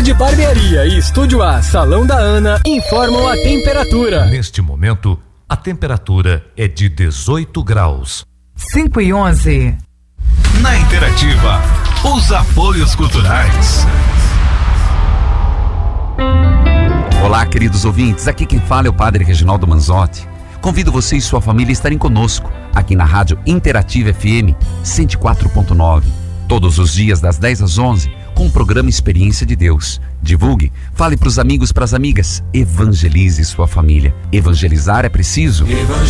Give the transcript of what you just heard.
Card Barbearia e Estúdio A, Salão da Ana, informam a temperatura. Neste momento, a temperatura é de 18 graus. 5:11. Na Interativa, os apoios culturais. Olá, queridos ouvintes, aqui quem fala é o Padre Reginaldo Manzotti. Convido você e sua família a estarem conosco, aqui na Rádio Interativa FM 104.9, todos os dias das 10 às 11, com o programa Experiência de Deus. Divulgue, fale para os amigos, para as amigas, evangelize sua família. Evangelizar é preciso.